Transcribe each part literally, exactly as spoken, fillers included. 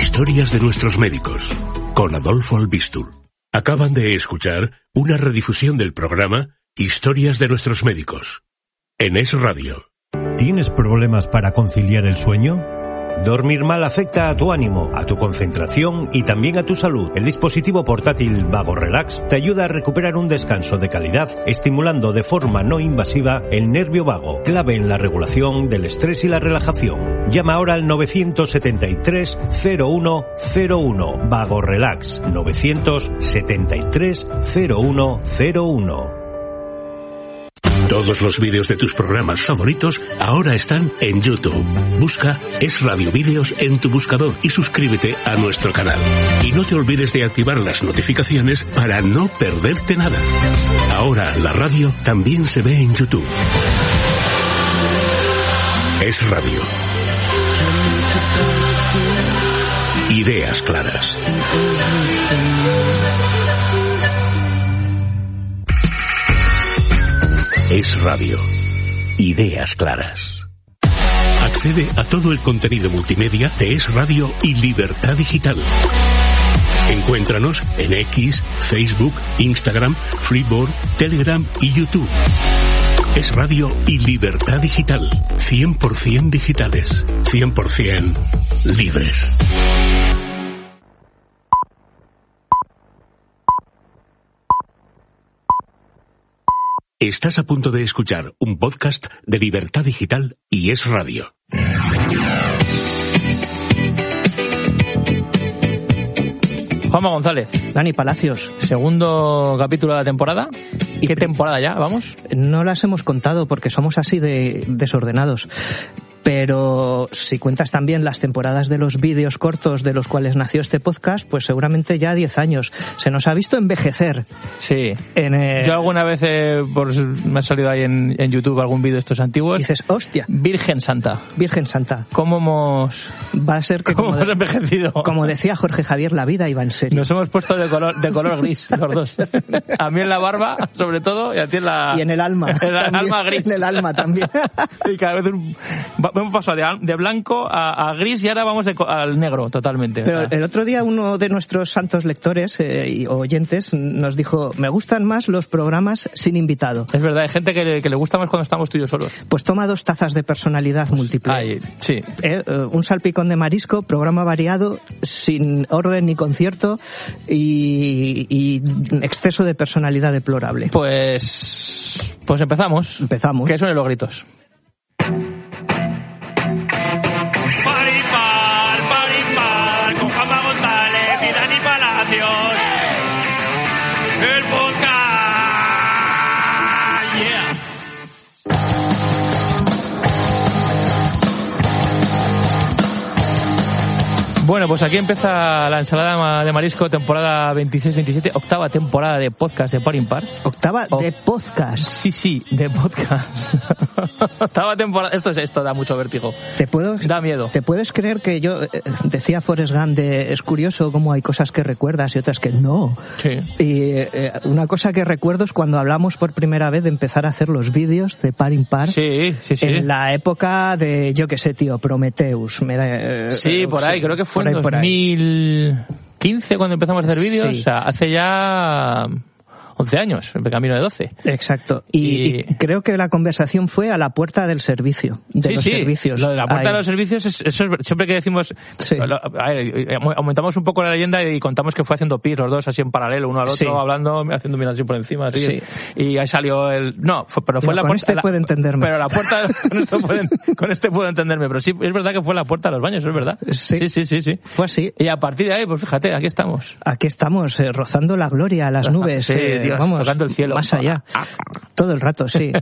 Historias de nuestros médicos, con Adolfo Albistur. Acaban de escuchar una redifusión del programa Historias de nuestros médicos, en Es Radio. ¿Tienes problemas para conciliar el sueño? Dormir mal afecta a tu ánimo, a tu concentración y también a tu salud. El dispositivo portátil Vago Relax te ayuda a recuperar un descanso de calidad, estimulando de forma no invasiva el nervio vago, clave en la regulación del estrés y la relajación. Llama ahora al nueve siete tres, cero uno cero uno. Vago Relax, nueve siete tres, cero uno cero uno. Todos los vídeos de tus programas favoritos ahora están en YouTube. Busca Es Radio Vídeos en tu buscador y suscríbete a nuestro canal. Y no te olvides de activar las notificaciones para no perderte nada. Ahora la radio también se ve en YouTube. Es Radio. Ideas claras. Es Radio. Ideas claras. Accede a todo el contenido multimedia de Es Radio y Libertad Digital. Encuéntranos en X, Facebook, Instagram, Freeboard, Telegram y YouTube. Es Radio y Libertad Digital. cien por ciento digitales. cien por ciento libres. Estás a punto de escuchar un podcast de Libertad Digital y Es Radio. Juanma González. Dani Palacios. Segundo capítulo de la temporada. ¿Y qué temporada ya? ¿Vamos? No las hemos contado porque somos así de desordenados. Pero si cuentas también las temporadas de los vídeos cortos de los cuales nació este podcast, pues seguramente ya diez años. Se nos ha visto envejecer. Sí. En el... Yo alguna vez eh, por, me ha salido ahí en, en YouTube algún vídeo de estos antiguos. Y dices, hostia. Virgen Santa. Virgen Santa. ¿Cómo hemos... Va a ser que ¿Cómo como, hemos envejecido? Como decía Jorge Javier, la vida iba en serio. Nos hemos puesto de color, de color gris, los dos. A mí en la barba, sobre todo, y a ti en la... Y en el alma. En el también, alma gris. En el alma también. Y cada vez un, hemos pasado de, de blanco a, a gris y ahora vamos de, al negro totalmente. Pero o sea. El otro día uno de nuestros santos lectores eh, y oyentes nos dijo, me gustan más los programas sin invitado. Es verdad, hay gente que le, que le gusta más cuando estamos tú y yo solos. Pues toma dos tazas de personalidad múltiple. Ay, sí. Eh, un salpicón de marisco, programa variado, sin orden ni concierto y, y exceso de personalidad deplorable. Pues, pues empezamos. Empezamos. Que suenen los gritos. Parimpar, parimpar, con Juanma González y Dani Palacios. El podcast. Yeah. Bueno, pues aquí empieza la ensalada de marisco, temporada veintiséis veintisiete, octava temporada de podcast de Par Impar. Octava O- de podcast. Sí, sí, de podcast. Octava temporada. Esto es esto, da mucho vértigo. ¿Te puedo, Da miedo. ¿Te puedes creer que yo, eh, decía Forrest Gump, de, es curioso cómo hay cosas que recuerdas y otras que no? Sí. Y eh, una cosa que recuerdo es cuando hablamos por primera vez de empezar a hacer los vídeos de Par Impar. Sí, sí, sí. En la época de, yo qué sé, tío, Prometheus. Me da, eh, Sí, eh, por ahí, creo que fue por en ahí, por ahí. dos mil quince cuando empezamos a hacer vídeos. Sí. O sea, hace ya once años, en camino de doce. Exacto. Y, Y- y creo que la conversación fue a la puerta del servicio. De sí, los sí, servicios. lo de la puerta Ahí. de los servicios, es, eso es, siempre que decimos, Sí. lo- a ver, aumentamos un poco la leyenda y contamos que fue haciendo pis los dos así en paralelo, uno al otro, Sí. hablando, haciendo mirar así por encima, así. Sí. Y ahí salió el, no, fue- pero fue No, la con puerta. este la- puede entenderme. Pero la puerta, con, esto pueden- con este puedo entenderme, pero sí, es verdad que fue la puerta de los baños, es verdad. Sí. sí, sí, sí. sí. Fue así. Y a partir de ahí, pues fíjate, aquí estamos. Aquí estamos, eh, rozando la gloria, las nubes, Sí, eh, Dios, vamos, tocando el cielo. más allá. Todo el rato, sí.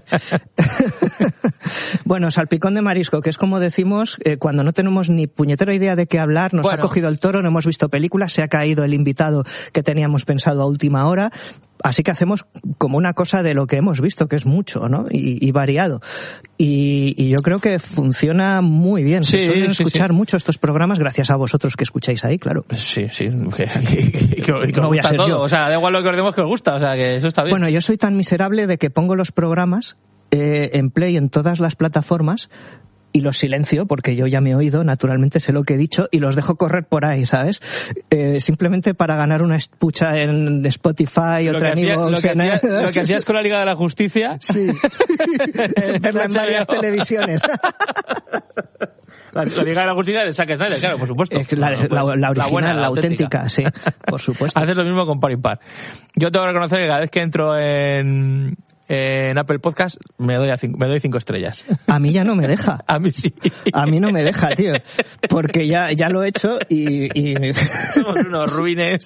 Bueno, salpicón de marisco, que es como decimos, eh, cuando no tenemos ni puñetera idea de qué hablar, nos Bueno. ha cogido el toro, no hemos visto películas, se ha caído el invitado que teníamos pensado a última hora, así que hacemos como una cosa de lo que hemos visto, que es mucho, ¿no? Y, y variado. Y, y yo creo que funciona muy bien. Sí, Se suelen sí, escuchar sí. mucho estos programas, gracias a vosotros que escucháis ahí, claro. Sí, sí, que, que, que, que, que No os voy a gusta ser todo. yo. O sea, da igual lo que os demos que os gusta, o sea, que eso está bien. Bueno, yo soy tan miserable de que pongo los programas eh, en Play en todas las plataformas y los silencio porque yo ya me he oído, naturalmente sé lo que he dicho y los dejo correr por ahí, ¿sabes? Eh, simplemente para ganar una escucha en Spotify, lo otra en iVoox. Lo, que hacías, lo que hacías con la Liga de la Justicia. Sí. Verla en varias televisiones. La, la Liga de la Justicia de Zack Snyder, claro, por supuesto. La, la, pues, la, la original, la, buena, la, la auténtica. auténtica, sí, por supuesto. Haces lo mismo con Par Impar. Yo tengo que reconocer que cada vez que entro en, en Apple Podcast me doy, a cinco, me doy cinco estrellas. A mí ya no me deja. A mí sí. A mí no me deja, tío. Porque ya, ya lo he hecho y... y... Somos unos ruines.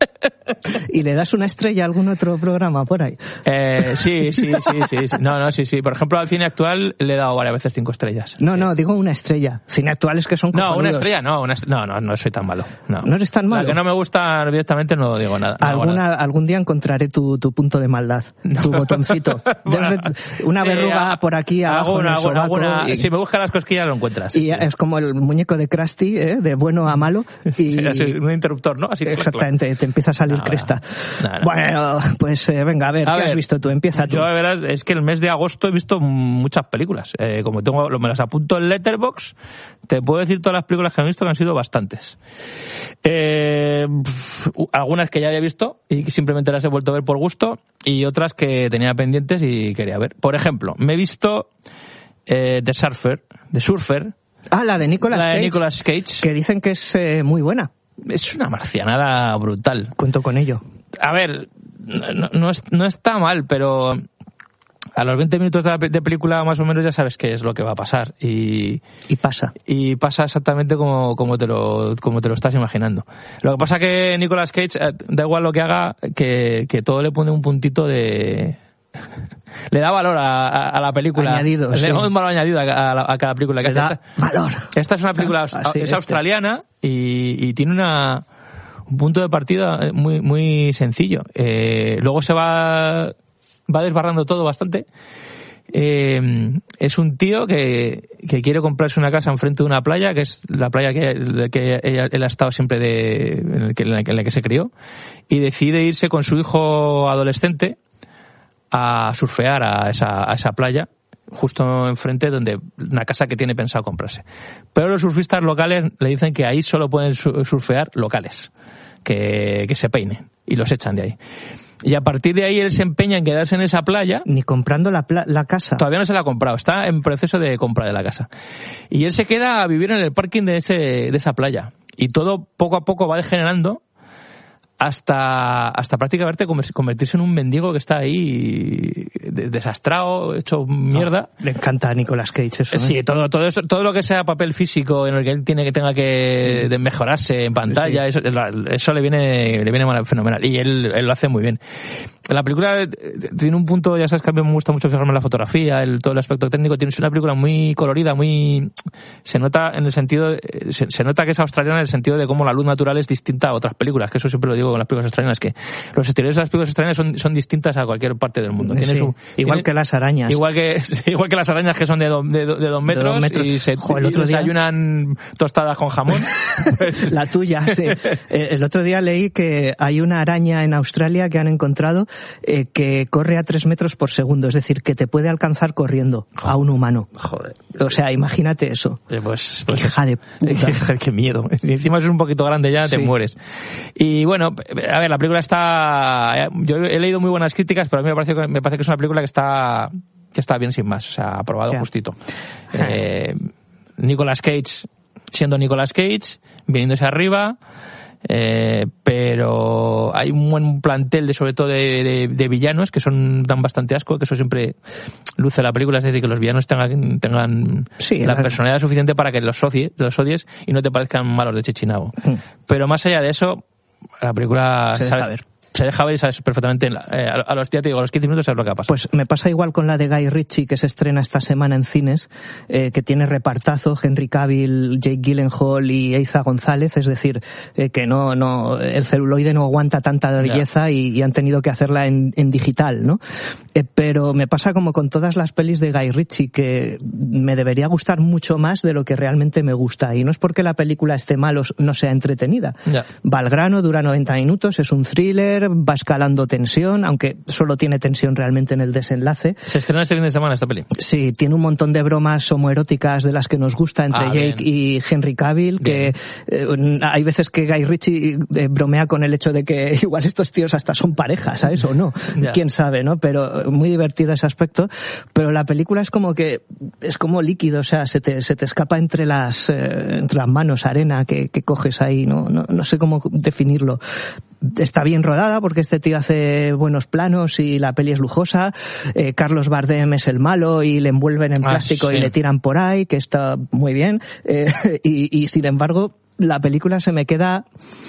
¿Y le das una estrella a algún otro programa por ahí? Eh, sí, sí, sí, sí, sí. No, no, sí, sí. Por ejemplo, al cine actual le he dado varias veces cinco estrellas. No, no, digo una estrella. Cine actual es que son cojonudos. No, una estrella no. Una est- no, no, no soy tan malo. No, ¿No eres tan malo? La que no me gusta directamente no digo nada. Alguna, algún día encontraré tu, tu punto de maldad, no. Tu botoncito. Bueno, de, una verruga sí, por aquí abajo alguna, en el sobaco. Alguna, y, si me buscas las cosquillas lo encuentras. Y sí. Es como el muñeco de Krusty, ¿eh? De bueno a malo. Y, sí, así, un interruptor, ¿no? Así, exactamente, claro. Te empieza a salir nada, cresta. Nada, nada. Bueno, pues eh, venga, a ver, a ¿qué ver, has visto tú? Empieza tú. Yo, la verdad, es que el mes de agosto he visto muchas películas. Eh, como tengo, me las apunto en Letterboxd, te puedo decir todas las películas que he visto, que han sido bastantes. Eh, pff, algunas que ya había visto y simplemente las he vuelto a ver por gusto, y otras que tenía pendientes y quería ver. Por ejemplo, me he visto eh, The Surfer, The Surfer. Ah, la de Nicolas la Cage. de Nicolas Cage. Que dicen que es eh, muy buena. Es una marcianada brutal. Cuento con ello. A ver, no, no, es, no está mal, pero a los veinte minutos de, la, de película más o menos ya sabes qué es lo que va a pasar. Y, y pasa. Y pasa exactamente como, como, te lo, como te lo estás imaginando. Lo que pasa que Nicolas Cage, da igual lo que haga, que, que todo le pone un puntito de... le da valor a, a, a la película. Añadido, le sí. da un valor añadido a, a, a cada película que le hace. Da valor. Esta es una película, ah, sí, es este. australiana y, y tiene una... un punto de partida muy muy sencillo. Eh, luego se va va desbarrando todo bastante. Eh, es un tío que, que quiere comprarse una casa enfrente de una playa, que es la playa que, que ella, él ha estado siempre de, en, el que, en la que se crió, y decide irse con su hijo adolescente a surfear a esa, a esa playa, justo enfrente donde una casa que tiene pensado comprarse. Pero los surfistas locales le dicen que ahí solo pueden surfear locales, que, que se peinen, y los echan de ahí. Y a partir de ahí él se empeña en quedarse en esa playa. Ni comprando la, pla- la casa. Todavía no se la ha comprado, está en proceso de compra de la casa. Y él se queda a vivir en el parking de ese de esa playa. Y todo poco a poco va degenerando hasta hasta prácticamente convertirse en un mendigo que está ahí desastrado, hecho mierda. Oh, le encanta a Nicolas Cage eso, ¿eh? Sí, todo todo eso, todo lo que sea papel físico en el que él tiene que tenga que de mejorarse en pantalla, sí. eso, eso le viene le viene fenomenal, y él, él lo hace muy bien. La película tiene un punto, ya sabes que a mí me gusta mucho fijarme en la fotografía, el, todo el aspecto técnico. Tiene una película muy colorida, muy se nota en el sentido se, se nota que es australiana en el sentido de cómo la luz natural es distinta a otras películas, que eso siempre lo digo con las películas australianas, que los exteriores de las películas australianas son, son distintas a cualquier parte del mundo. Tiene sí, su, igual tiene, que las arañas. Igual que igual que las arañas, que son de, do, de, de dos metros, de dos metros y se Joder, el otro día... desayunan tostadas con jamón. Pues... La tuya, sí. Eh, el otro día leí que hay una araña en Australia que han encontrado eh, que corre a tres metros por segundo, es decir, que te puede alcanzar corriendo Joder. a un humano. Joder. O sea, imagínate eso. Eh, pues, pues, hija de puta. Qué miedo. Y encima es un poquito grande ya, sí. Te mueres. Y bueno, a ver, la película está... Yo he leído muy buenas críticas, pero a mí me parece, me parece que es una película que está que está bien sin más. O sea, aprobado ya. Justito. Eh, Nicolas Cage siendo Nicolas Cage, viniéndose arriba... Eh, pero hay un buen plantel de sobre todo de, de, de villanos que son dan bastante asco, que eso siempre luce la película, es decir, que los villanos tengan, tengan sí, la, la personalidad suficiente para que los odies, los odies y no te parezcan malos de chichinabo. Mm. Pero más allá de eso, la película se deja ver. Se deja ver y sabes perfectamente, eh, a los, ya te digo, a los quince minutos sabes lo que va a pasar. Pues me pasa igual con la de Guy Ritchie, que se estrena esta semana en cines, eh, que tiene repartazo, Henry Cavill, Jake Gyllenhaal y Eiza González, es decir, eh, que no, no, el celuloide no aguanta tanta belleza y, y han tenido que hacerla en, en digital, ¿no? Eh, pero me pasa como con todas las pelis de Guy Ritchie, que me debería gustar mucho más de lo que realmente me gusta, y no es porque la película esté mal o no sea entretenida. Ya. Va al grano, dura noventa minutos, es un thriller, va escalando tensión, aunque solo tiene tensión realmente en el desenlace. ¿Se estrena este fin de semana esta peli? Sí, tiene un montón de bromas homoeróticas de las que nos gusta entre ah, Jake bien. y Henry Cavill, bien. que eh, hay veces que Guy Ritchie eh, bromea con el hecho de que igual estos tíos hasta son parejas, ¿sabes? O no, ya. quién sabe, ¿no? Pero muy divertido ese aspecto. Pero la película es como que es como líquido, o sea, se te, se te escapa entre las, eh, entre las manos arena que, que coges ahí, ¿no? No, no sé cómo definirlo. Está bien rodada porque este tío hace buenos planos y la peli es lujosa. Eh, Carlos Bardem es el malo y le envuelven en plástico ah, sí. y le tiran por ahí, que está muy bien. Eh, y, y sin embargo, la película se me queda...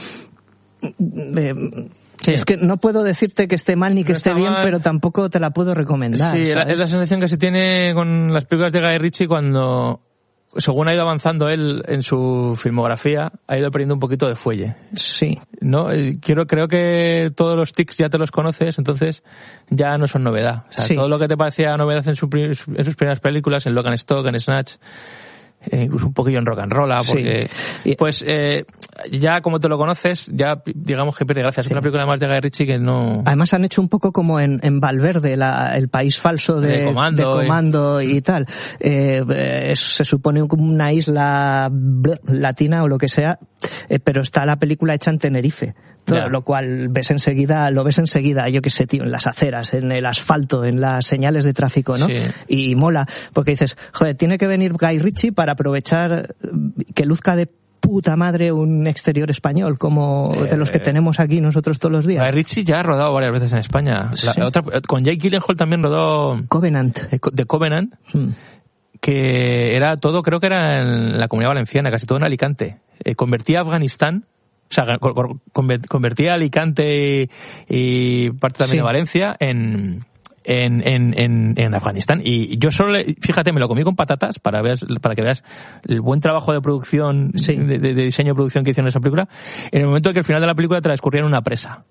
Eh, Sí. Es que no puedo decirte que esté mal ni que no esté bien, mal. Pero tampoco te la puedo recomendar. Sí, ¿sabes? Es la sensación que se tiene con las películas de Guy Ritchie cuando, según ha ido avanzando él en su filmografía, ha ido perdiendo un poquito de fuelle. Sí. No, quiero, creo que todos los tics ya te los conoces, entonces ya no son novedad. O sea, sí. Todo lo que te parecía novedad en, su, en sus primeras películas, en Lock and Stock, en Snatch, Eh, incluso un poquillo en Rock and Roll, porque sí. pues eh, ya como te lo conoces, ya digamos que pierde gracia. Es sí. una película más de Guy Ritchie que no... Además han hecho un poco como en, en Valverde, la, el país falso de, de Comando, de comando y, y tal. Eh, es, se supone como una isla latina o lo que sea, eh, pero está la película hecha en Tenerife. Todo, lo cual ves enseguida, lo ves enseguida, yo qué sé, tío, en las aceras, en el asfalto, en las señales de tráfico, ¿no? Sí. Y mola, porque dices, joder, tiene que venir Guy Ritchie para aprovechar que luzca de puta madre un exterior español como eh, de los que tenemos aquí nosotros todos los días. Guy Ritchie ya ha rodado varias veces en España. Sí. La, otra, con Jake Gyllenhaal también rodó Covenant. De Covenant, hmm. que era todo, creo que era en la Comunidad Valenciana, casi todo en Alicante. Eh, convertía a Afganistán, o sea, convertía a Alicante y, y parte también sí. de Valencia en, en, en, en, en Afganistán. Y yo solo, le, fíjate, me lo comí con patatas para, veas, para que veas el buen trabajo de producción, sí. de, de, de diseño de producción que hicieron en esa película, en el momento de que el final de la película transcurría en una presa.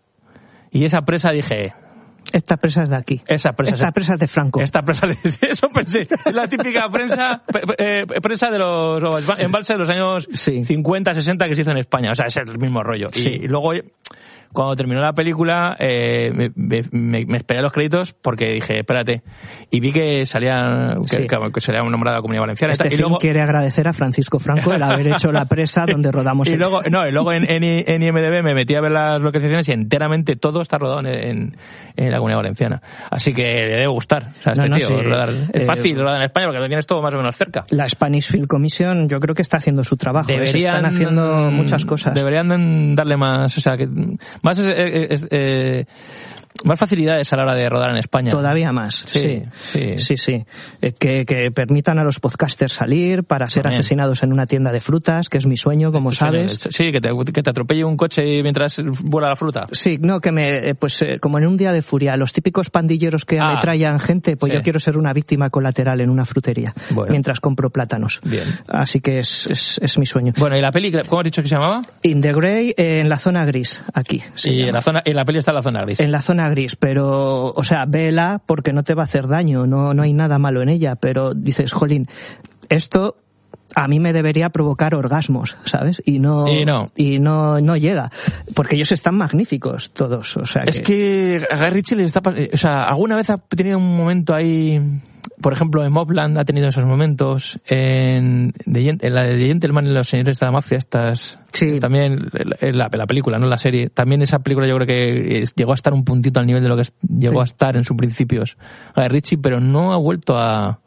Y esa presa dije... Esta presa es de aquí. Esa presa Esta presa es de Franco. Esta presa de... Eso pensé. Es la típica prensa, eh, presa de los... embalse de los años sí. cincuenta, sesenta que se hizo en España. O sea, es el mismo rollo. Sí. Y, y luego... Cuando terminó la película, eh, me, me, me esperé a los créditos porque dije, espérate. Y vi que salía, que, sí. que, que salía nombrada la Comunidad Valenciana. Este y film luego quiere agradecer a Francisco Franco el haber hecho la presa donde rodamos. Y el... luego, no, y luego en, en, en I M D B me metí a ver las localizaciones y enteramente todo está rodado en, en, en la Comunidad Valenciana. Así que le debe gustar. O sea, este no, no, tío, sí, rodar, es eh, fácil rodar en España porque lo tienes todo más o menos cerca. La Spanish Film Commission yo creo que está haciendo su trabajo. Deberían, están haciendo muchas cosas. Deberían darle más, o sea, que más... Eh, eh, Eh, más facilidades a la hora de rodar en España. Todavía más, sí. Sí, sí. sí, sí. Eh, que, que permitan a los podcasters salir para ser También. asesinados en una tienda de frutas, que es mi sueño, como este sabes. Sueño, sí, que te, que te atropelle un coche mientras vuela la fruta. Sí, no, que me, pues eh, como en un día de furia, los típicos pandilleros que ah, ametrallan gente, pues sí. yo quiero ser una víctima colateral en una frutería, bueno. mientras compro plátanos. Bien. Así que es, es, es mi sueño. Bueno, ¿y la peli, cómo has dicho que se llamaba? In the Grey, eh, en la zona gris, aquí. Y en la, zona, en la peli está en la zona gris. En la zona gris, pero o sea, véela porque no te va a hacer daño, no, no hay nada malo en ella, pero dices, jolín, esto a mí me debería provocar orgasmos, ¿sabes? Y no, y no, y no, no llega, porque ellos están magníficos todos, o sea es que... que a Guy Ritchie le está, o sea, alguna vez ha tenido un momento ahí, por ejemplo, en Mobland ha tenido esos momentos, en, en la de The Gentleman y los señores de la mafia, estas, sí. también en la, la película, no la serie, también esa película yo creo que es, llegó a estar un puntito al nivel de lo que es, llegó sí. a estar en sus principios Guy Ritchie, pero no ha vuelto a...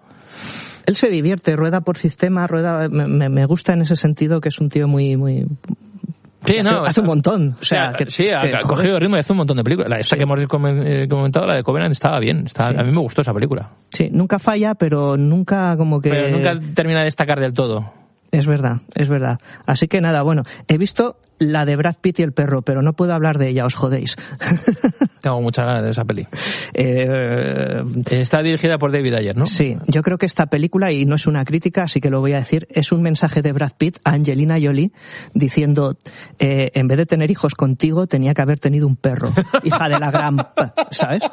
Él se divierte, rueda por sistema, rueda, me, me gusta en ese sentido que es un tío muy, muy... Sí, no, hace, hace un montón. O sea, que, sí, que, ha, ha cogido ritmo y hace un montón de películas. La esta sí. que hemos comentado, la de Covenant, estaba bien. Estaba, sí. A mí me gustó esa película. Sí, nunca falla, pero nunca como que... Pero nunca termina de destacar del todo. Es verdad, es verdad. Así que nada, bueno, he visto la de Brad Pitt y el perro, pero no puedo hablar de ella, os jodéis. Tengo muchas ganas de esa peli. Eh, Está dirigida por David Ayer, ¿no? Sí, yo creo que esta película, y no es una crítica, así que lo voy a decir, es un mensaje de Brad Pitt a Angelina Jolie diciendo, eh, en vez de tener hijos contigo, tenía que haber tenido un perro. Hija de la gran... ¿Sabes?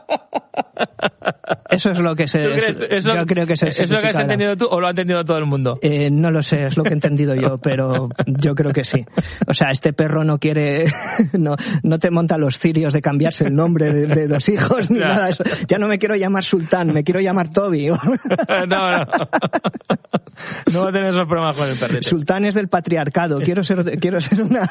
Eso es lo que se... Crees, es lo, yo creo que se ¿Es lo que has entendido tú o lo ha entendido todo el mundo? Eh, no lo sé, es lo que he entendido yo, pero yo creo que sí. O sea, este perro no quiere, no, no te monta los cirios de cambiarse el nombre de, de los hijos ni nada de eso. Ya no me quiero llamar Sultán, me quiero llamar Toby. no, no. No va a tener esos problemas con el perrito. Sultán es del patriarcado, quiero ser, quiero ser una...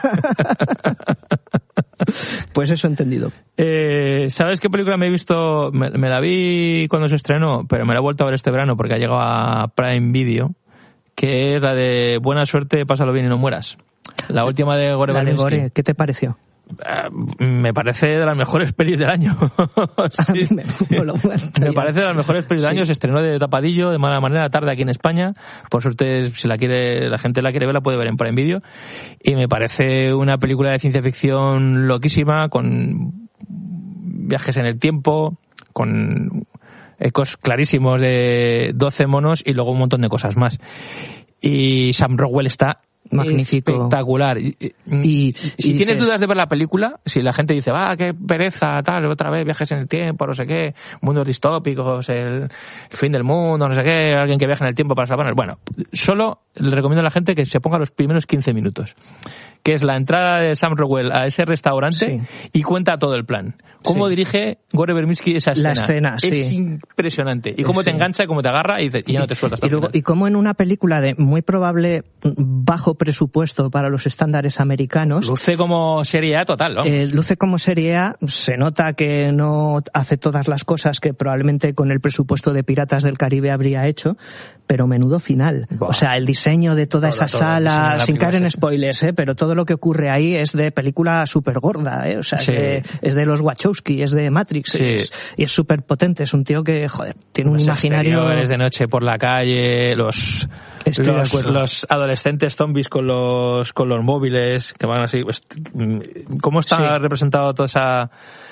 Pues eso he entendido. Eh, ¿Sabes qué película me he visto? Me, me la vi cuando se estrenó, pero me la he vuelto a ver este verano porque ha llegado a Prime Video, que es la de Buena suerte, pásalo bien y no mueras. La última de Gore La de Verbinski. Gore, ¿qué te pareció? Uh, me parece de las mejores pelis del año. Sí. me, me parece de las mejores pelis del sí. año. Se estrenó de tapadillo, de mala manera, tarde aquí en España. Por suerte, si la quiere, la gente la quiere ver, la puede ver en Prime Video. Y me parece una película de ciencia ficción loquísima, con viajes en el tiempo, con ecos clarísimos de doce monos y luego un montón de cosas más. Y Sam Rockwell está magnífico, espectacular. Y, y, y si y tienes dices... dudas de ver la película, si la gente dice, va, qué pereza, tal, otra vez viajes en el tiempo, no sé qué, mundos distópicos, el, el fin del mundo, no sé qué, alguien que viaja en el tiempo para salvarnos. Bueno, solo le recomiendo a la gente que se ponga los primeros quince minutos, que es la entrada de Sam Rockwell a ese restaurante sí. y cuenta todo el plan. Cómo sí. dirige Gore Verbinski esa escena. La escena, es sí. impresionante. Y cómo sí. te engancha y cómo te agarra y, y ya no te sueltas. Y, luego, y cómo en una película de muy probable bajo presupuesto para los estándares americanos... Luce como serie A total, ¿no? Eh, luce como serie A. Se nota que no hace todas las cosas que probablemente con el presupuesto de Piratas del Caribe habría hecho, pero menudo final. Bah. O sea, el diseño de toda todo, esa todo, sala, sin caer en spoilers, ¿eh? Pero todo lo que ocurre ahí es de película súper gorda, ¿eh? O sea, sí. es, de, es de los Wachowski, es de Matrix, sí. es, y es súper potente. Es un tío que, joder, tiene los un imaginario... de noche por la calle, los... Los, los adolescentes zombies con los con los móviles que van así. Pues, ¿cómo está sí. representado toda esa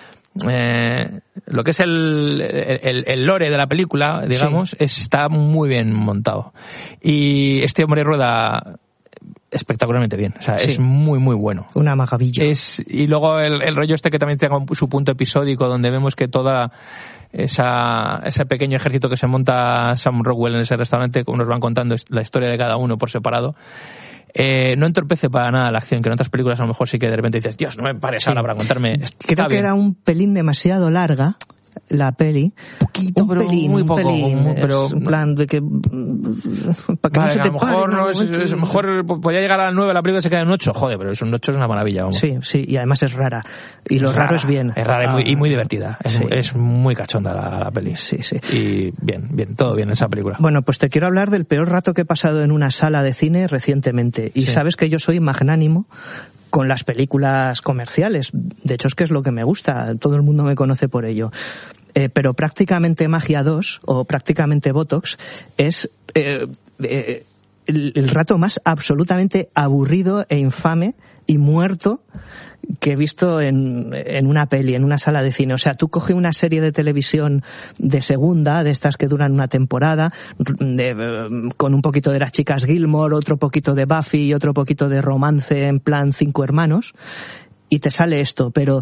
eh, lo que es el, el el lore de la película, digamos, sí. está muy bien montado y este hombre rueda espectacularmente bien, o sea, sí. es muy muy bueno. Una maravilla. Es y luego el, el rollo este que también tenga su punto episódico donde vemos que toda esa ese pequeño ejército que se monta Sam Rockwell en ese restaurante, como nos van contando la historia de cada uno por separado, eh, no entorpece para nada la acción, que en otras películas a lo mejor sí que de repente dices, Dios, no me pares sí. ahora para contarme. Creo que era un pelín demasiado larga la peli, poquito, un pero pelín, muy poco, un pelín, muy, pero en plan de que para que vale, no se a te lo mejor pare, no, no es, es, a lo mejor podía llegar a las nueve, la película se queda en ocho, joder, pero es un ocho, es una maravilla, vamos. Sí, sí, y además es rara, y lo es raro rara, es bien. Es rara y muy, y muy divertida, es, sí. muy, es muy cachonda la, la peli. Sí, sí. Y bien, bien, todo bien en esa película. Bueno, pues te quiero hablar del peor rato que he pasado en una sala de cine recientemente, y sí. sabes que yo soy magnánimo con las películas comerciales, de hecho es que es lo que me gusta, todo el mundo me conoce por ello. Eh, pero prácticamente Magia dos o prácticamente Botox es eh, eh, el, el rato más absolutamente aburrido e infame y muerto que he visto en, en una peli, en una sala de cine. O sea, tú coges una serie de televisión de segunda, de estas que duran una temporada, de, con un poquito de las chicas Gilmore, otro poquito de Buffy y otro poquito de romance en plan Cinco Hermanos, y te sale esto, pero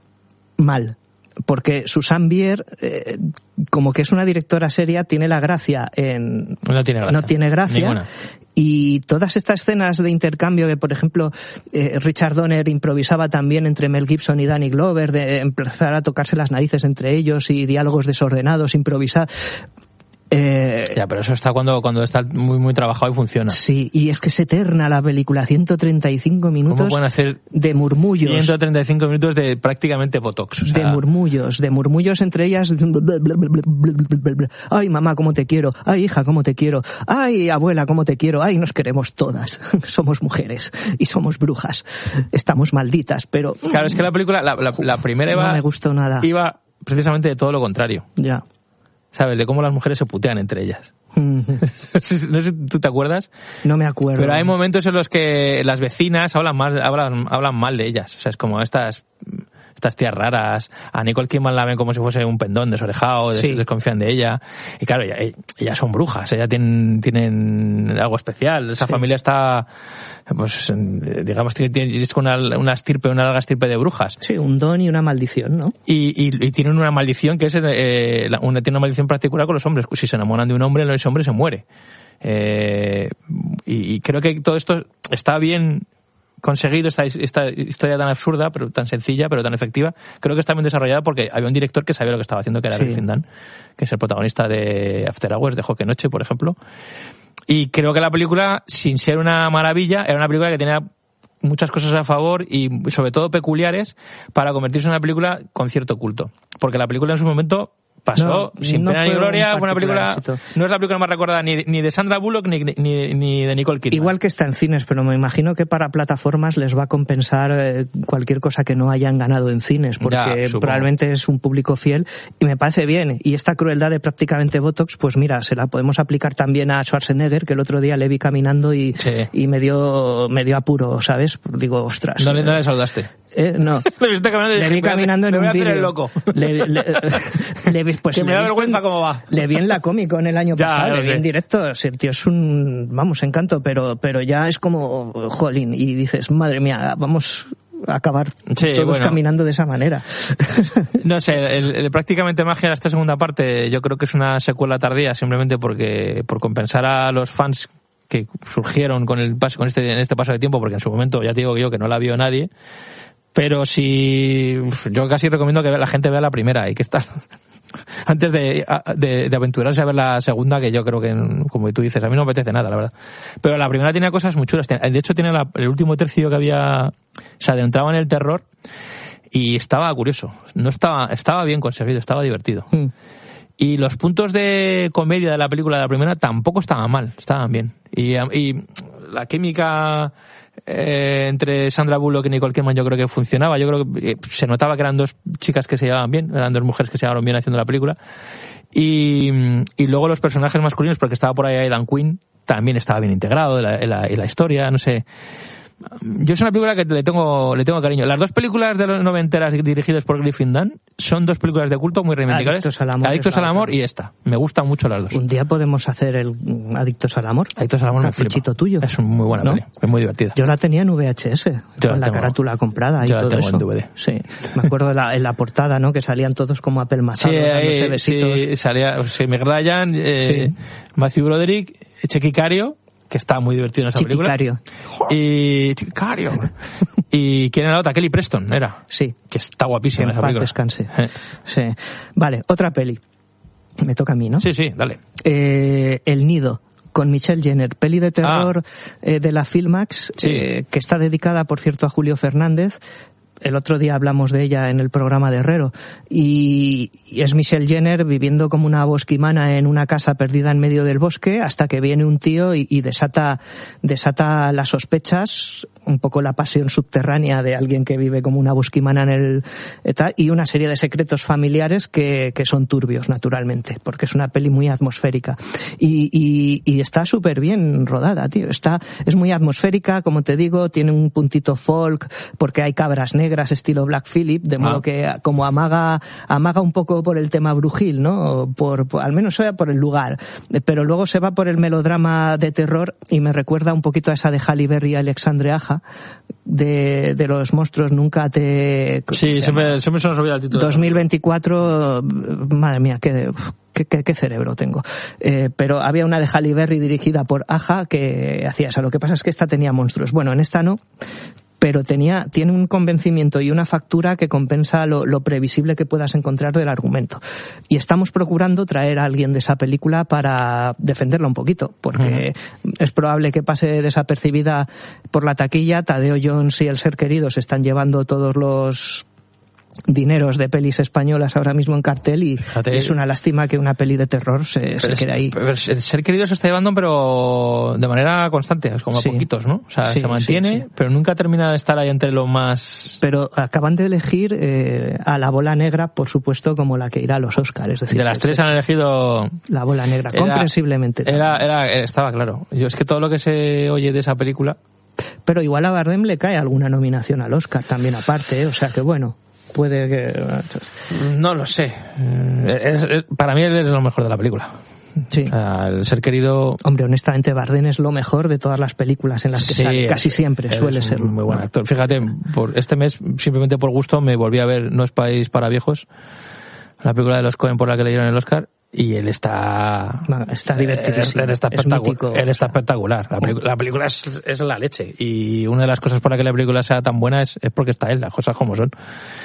mal. Porque Susanne Bier, eh, como que es una directora seria, tiene la gracia en... No tiene gracia. No tiene gracia. Ninguna. Y todas estas escenas de intercambio que, por ejemplo, eh, Richard Donner improvisaba también entre Mel Gibson y Danny Glover, de empezar a tocarse las narices entre ellos y diálogos desordenados, improvisar... Eh, ya, pero eso está cuando, cuando está muy muy trabajado y funciona. Sí, y es que es eterna la película, ciento treinta y cinco minutos ¿Cómo pueden hacer de murmullos. ciento treinta y cinco minutos de prácticamente Botox. O sea... De murmullos, de murmullos entre ellas. Ay, mamá, cómo te quiero. Ay, hija, cómo te quiero. Ay, abuela, cómo te quiero. Ay, nos queremos todas. Somos mujeres y somos brujas. Estamos malditas, pero... Claro, es que la película, la, la, la primera iba... No me gustó nada. Iba precisamente de todo lo contrario. Ya. ¿Sabes? De cómo las mujeres se putean entre ellas. No sé si tú te acuerdas. No me acuerdo. Pero hay momentos en los que las vecinas hablan mal, hablan, hablan mal de ellas. O sea, es como estas, estas tías raras. A Nicole Kidman la ven como si fuese un pendón desorejado, sí. desconfían de ella. Y claro, ellas, ellas son brujas, ellas tienen, tienen algo especial. Esa sí. familia está... pues digamos que tiene una, una estirpe, una larga estirpe de brujas. Sí, un don y una maldición, ¿no? Y, y, y tienen una maldición que es, eh, una, tiene una maldición particular con los hombres. Si se enamoran de un hombre, ese hombre se muere. Eh, y, y creo que todo esto está bien conseguido esta, esta historia tan absurda, pero tan sencilla, pero tan efectiva. Creo que está bien desarrollada porque había un director que sabía lo que estaba haciendo, que era Ray Findan, que es el protagonista de After Hours, de Hockey Noche, por ejemplo. Y creo que la película, sin ser una maravilla, era una película que tenía muchas cosas a favor y sobre todo peculiares para convertirse en una película con cierto culto. Porque la película en su momento pasó no, sin no pena ni gloria, una película éxito. No es la película más recordada ni, ni de Sandra Bullock ni, ni, ni de Nicole Kidman. Igual que está en cines, pero me imagino que para plataformas les va a compensar eh, cualquier cosa que no hayan ganado en cines, porque ya, probablemente es un público fiel y me parece bien. Y esta crueldad de prácticamente Botox, pues mira, se la podemos aplicar también a Schwarzenegger, que el otro día le vi caminando y, sí. y me dio me dio apuro, ¿sabes? Digo, ostras. No, no le saludaste. Eh, no. Le viste caminando y le vi caminando en un vídeo. Le, le, le vi, pues que me da vergüenza cómo va. Le vi en la Comic-Con el año ya, pasado, le vi sé. en directo. El tío es un, vamos, encanto, pero, pero ya es como, jolín, y dices, madre mía, vamos a acabar sí, todos bueno. caminando de esa manera. No sé, el, el prácticamente magia de esta segunda parte, yo creo que es una secuela tardía, simplemente porque por compensar a los fans que surgieron con el paso, con este, en este paso de tiempo, porque en su momento ya te digo yo que no la vio nadie. Pero si yo casi recomiendo que la gente vea la primera y que está antes de, de, de aventurarse a ver la segunda, que yo creo que, como tú dices, a mí no me apetece nada, la verdad. Pero la primera tiene cosas muy chulas. De hecho, tiene la, el último tercio que había, se adentraba en el terror y estaba curioso. No estaba, estaba bien conseguido, estaba divertido. Mm. Y los puntos de comedia de la película de la primera tampoco estaban mal, estaban bien. Y, y la química Eh, entre Sandra Bullock y Nicole Kidman yo creo que funcionaba. Yo creo que se notaba que eran dos chicas que se llevaban bien, eran dos mujeres que se llevaron bien haciendo la película. Y, y luego los personajes masculinos, porque estaba por ahí Aidan Quinn, también estaba bien integrado en la, en la, en la historia, no sé. Yo es una película que le tengo le tengo cariño. Las dos películas de los noventeras dirigidas por Ray Findan son dos películas de culto muy reivindicables. Adictos al amor, Adictos al amor y esta. Me gustan mucho las dos. Un día podemos hacer el Adictos al amor. Adictos al amor me flipa. Tuyo. Es muy buena ¿no? peli, es muy divertida. Yo la tenía en V H S, yo con la, la carátula comprada y yo todo la tengo eso. En D V D. Sí, me acuerdo de la, en la portada, ¿no? Que salían todos como apelmazados, sí, dándose besitos. Sí, salía sí, Meg Ryan, eh, sí. Matthew Broderick, Chequi Cario, que está muy divertido en esa Chiquicario. película. Y Chiquicario. ¿Y quién era la otra? Kelly Preston, era. Sí. Que está guapísima en esa película. Descanse. Eh. Sí. Vale, otra peli. Me toca a mí, ¿no? Sí, sí, dale. Eh, El Nido, con Michelle Jenner, peli de terror ah. eh, de la Filmax, sí. eh, que está dedicada, por cierto, a Julio Fernández. El otro día hablamos de ella en el programa de Herrero y, y es Michelle Jenner viviendo como una bosquimana en una casa perdida en medio del bosque hasta que viene un tío y, y desata desata las sospechas, un poco la pasión subterránea de alguien que vive como una bosquimana en el tal, y una serie de secretos familiares que, que son turbios naturalmente, porque es una peli muy atmosférica y, y, y está súper bien rodada, tío. Está es muy atmosférica, como te digo, tiene un puntito folk porque hay cabras negras estilo Black Phillip, de modo ah. que como amaga amaga un poco por el tema brujil, ¿no? Por, por al menos sea por el lugar, pero luego se va por el melodrama de terror y me recuerda un poquito a esa de Halle Berry y Alexandre Aja de, de los monstruos nunca te sí siempre, siempre se nos olvida el título dos mil veinticuatro, madre mía, qué Qué, qué, qué cerebro tengo. Eh, pero había una de Halle Berry dirigida por Aja que hacía eso. Lo que pasa es que esta tenía monstruos. Bueno, en esta no, pero tenía tiene un convencimiento y una factura que compensa lo, lo previsible que puedas encontrar del argumento. Y estamos procurando traer a alguien de esa película para defenderla un poquito, porque uh-huh. es probable que pase desapercibida por la taquilla. Tadeo Jones y El Ser Querido se están llevando todos los dineros de pelis españolas ahora mismo en cartel y Fíjate, es una lástima que una peli de terror se, se quede ahí. Pero El Ser Querido se está llevando, pero de manera constante, es como sí. a poquitos, ¿no? O sea, sí, se mantiene, sí, sí. pero nunca termina de estar ahí entre lo más... Pero acaban de elegir eh, a La Bola Negra, por supuesto, como la que irá a los Oscars. Es decir, de las tres han elegido... La Bola Negra, era, comprensiblemente. Era, era, estaba claro. Yo es que todo lo que se oye de esa película... Pero igual a Bardem le cae alguna nominación al Oscar también aparte, ¿eh? O sea que bueno... Puede que... No lo sé. Es, es, para mí es lo mejor de la película. Sí. O sea, El Ser Querido... Hombre, honestamente, Bardem es lo mejor de todas las películas en las que sí, sale. Casi siempre suele ser. Muy buen actor. Fíjate, por este mes, simplemente por gusto, me volví a ver No es país para viejos, la película de los Coen por la que le dieron el Oscar, y él está está divertidísimo, él, él está, espectacu- él está espectacular. La, pelic- la película es, es la leche, y una de las cosas por la que la película sea tan buena es, es porque está él, las cosas como son.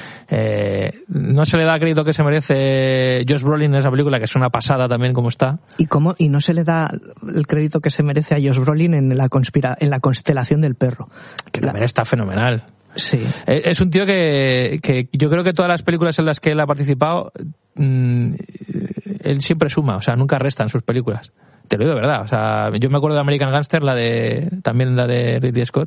Eh, no se le da crédito que se merece Josh Brolin en esa película, que es una pasada también como está. Y cómo y no se le da el crédito que se merece a Josh Brolin en la conspira en la constelación del perro, que la... también está fenomenal. Sí. Es un tío que, que yo creo que todas las películas en las que él ha participado, mmm, él siempre suma, o sea, nunca resta en sus películas. Te lo digo de verdad. O sea, yo me acuerdo de American Gangster, la de también la de Ridley Scott,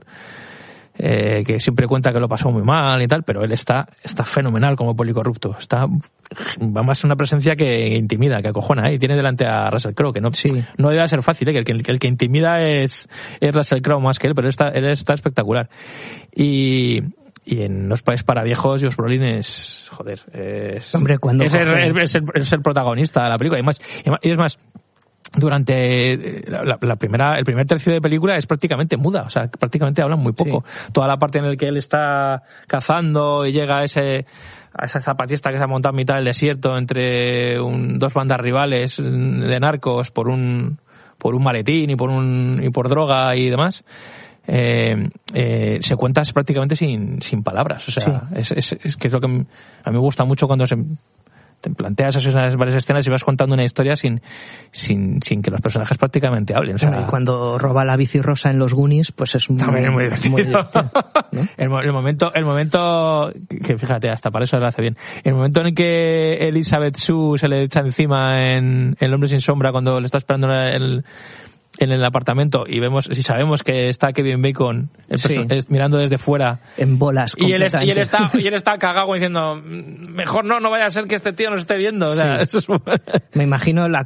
eh, que siempre cuenta que lo pasó muy mal y tal, pero él está está fenomenal como policorrupto. Está, va más una presencia que intimida, que acojona, ¿eh? Y tiene delante a Russell Crowe, que no, sí. no debe ser fácil, ¿eh? Que el, que el, el que intimida es, es Russell Crowe más que él, pero está, él está espectacular. Y, y en Los Países para Viejos, Josh Brolin es, joder, es, Hombre, cuando es, el, es, el, es el protagonista de la película. Y, más, y es más, durante la, la primera, el primer tercio de película es prácticamente muda, o sea, prácticamente hablan muy poco. Sí. Toda la parte en la que él está cazando y llega a ese, a esa zapatista que se ha montado en mitad del desierto entre un, dos bandas rivales de narcos por un, por un maletín y por un, y por droga y demás. Eh, eh, se cuenta prácticamente sin, sin palabras, o sea, sí. es, es, es que es lo que a mí me gusta mucho cuando se te planteas esas varias escenas y vas contando una historia sin sin sin que los personajes prácticamente hablen. O sea, y cuando roba la bici rosa en los Goonies, pues es muy, también es muy divertido. Muy divertido, ¿no? el, el momento, el momento que fíjate, hasta para eso lo hace bien. El momento en que Elizabeth Shue se le echa encima en El hombre sin sombra cuando le está esperando el en el apartamento y vemos, si sabemos que está Kevin Bacon el sí. es, mirando desde fuera en bolas y él, y él está y él está cagado diciendo mejor no no vaya a ser que este tío nos esté viendo, o sea, sí. eso es... me imagino la